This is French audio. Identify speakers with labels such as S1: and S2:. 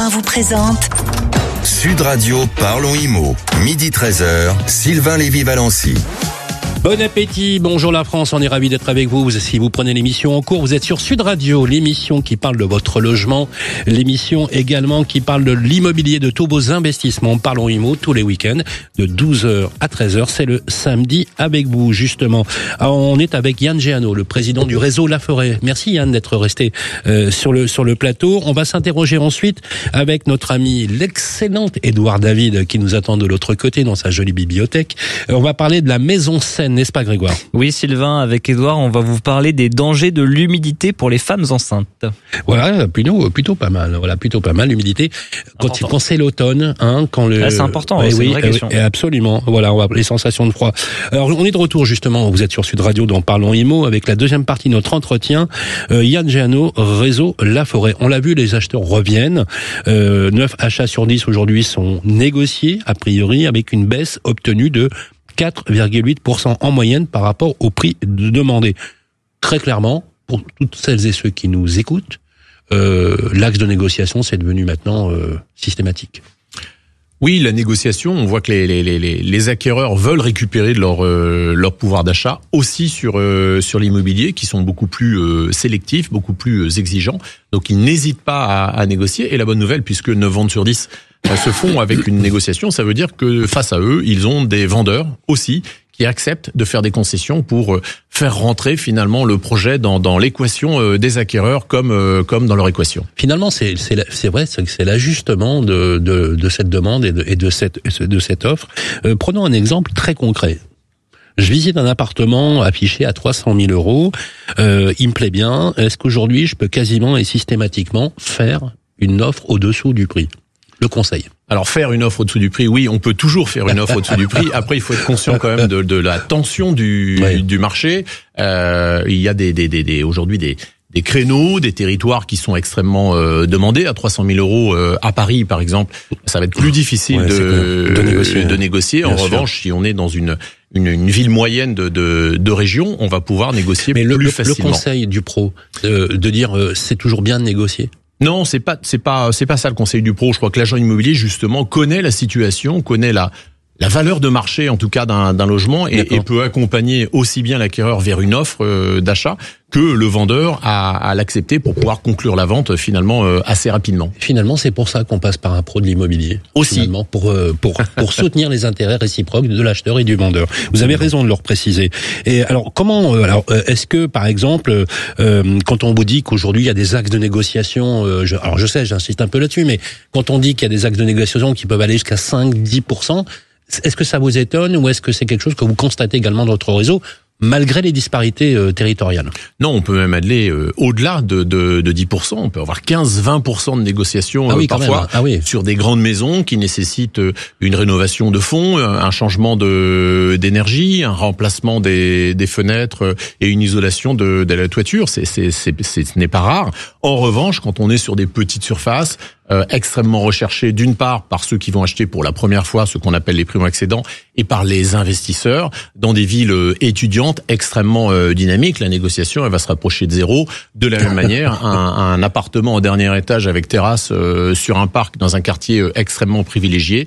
S1: 1 vous présente
S2: Sud Radio Parlons Immo, midi 13h, Sylvain Lévy-Valency.
S3: Bon appétit, bonjour la France, on est ravis d'être avec vous. Si vous prenez l'émission en cours, vous êtes sur Sud Radio, l'émission qui parle de votre logement, l'émission également qui parle de l'immobilier, de tous vos investissements. Parlons Immo tous les week-ends de 12h à 13h, c'est le samedi avec vous justement. Alors, on est avec Yann Géano, le président du réseau La Forêt. Merci Yann d'être resté sur le plateau. On va s'interroger ensuite avec notre ami l'excellent Édouard David qui nous attend de l'autre côté dans sa jolie bibliothèque. On va parler de la maison saine, n'est-ce pas Grégoire?
S4: Oui Sylvain, avec Édouard, on va vous parler des dangers de l'humidité pour les femmes enceintes.
S3: Voilà, plutôt pas mal. Voilà, plutôt pas mal l'humidité quand c'est l'automne, hein, quand le.
S4: C'est important, c'est une vraie question.
S3: Absolument. Voilà, on va les sensations de froid. Alors, on est de retour justement. Vous êtes sur Sud Radio dans Parlons Immo avec la deuxième partie de notre entretien. Yann Géano, réseau La Forêt. On l'a vu, les acheteurs reviennent. 9 achats sur 10 aujourd'hui sont négociés a priori avec une baisse obtenue de 4,8% en moyenne par rapport au prix demandé. Très clairement, pour toutes celles et ceux qui nous écoutent, l'axe de négociation, c'est devenu maintenant systématique.
S5: Oui, la négociation, on voit que les acquéreurs veulent récupérer de leur pouvoir d'achat aussi sur l'immobilier, qui sont beaucoup plus sélectifs, beaucoup plus exigeants. Donc ils n'hésitent pas à négocier. Et la bonne nouvelle, puisque 9 ventes sur 10 se font avec une négociation, ça veut dire que face à eux, ils ont des vendeurs aussi qui acceptent de faire des concessions pour faire rentrer finalement le projet dans l'équation des acquéreurs comme dans leur équation.
S3: Finalement, c'est vrai, c'est l'ajustement de cette demande et de cette offre. Prenons un exemple très concret. Je visite un appartement affiché à 300 000 euros. Il me plaît bien. Est-ce qu'aujourd'hui, je peux quasiment et systématiquement faire une offre au-dessous du prix? Le conseil.
S5: Alors faire une offre au-dessous du prix, oui, on peut toujours faire une offre au-dessous du prix. Après, il faut être conscient quand même de la tension du marché. Il y a aujourd'hui des créneaux, des territoires qui sont extrêmement demandés. À 300 000 euros à Paris, par exemple, ça va être plus difficile de négocier. En revanche, si on est dans une ville moyenne de région, on va pouvoir négocier plus facilement.
S3: Le conseil du pro, de dire c'est toujours bien de négocier.
S5: Non, c'est pas ça le conseil du pro. Je crois que l'agent immobilier justement connaît la situation, connaît la valeur de marché en tout cas d'un logement et peut accompagner aussi bien l'acquéreur vers une offre d'achat que le vendeur à l'accepter pour pouvoir conclure la vente finalement assez rapidement.
S3: Finalement, c'est pour ça qu'on passe par un pro de l'immobilier.
S5: Aussi.
S3: Finalement, pour soutenir les intérêts réciproques de l'acheteur et du vendeur. Vous avez raison de le repréciser. Et alors, est-ce que, par exemple, quand on vous dit qu'aujourd'hui, il y a des axes de négociation, alors je sais, j'insiste un peu là-dessus, mais quand on dit qu'il y a des axes de négociation qui peuvent aller jusqu'à 5-10%, est-ce que ça vous étonne ou est-ce que c'est quelque chose que vous constatez également dans votre réseau, malgré les disparités territoriales?
S5: Non, on peut même aller au-delà de 10%. On peut avoir 15-20% de négociations parfois sur des grandes maisons qui nécessitent une rénovation de fond, un changement d'énergie, un remplacement des fenêtres et une isolation de la toiture. Ce n'est pas rare. En revanche, quand on est sur des petites surfaces, extrêmement recherché d'une part par ceux qui vont acheter pour la première fois, ce qu'on appelle les primo-accédants, et par les investisseurs dans des villes étudiantes extrêmement dynamiques. La négociation, elle va se rapprocher de zéro. De la même manière, un appartement au dernier étage avec terrasse sur un parc dans un quartier extrêmement privilégié,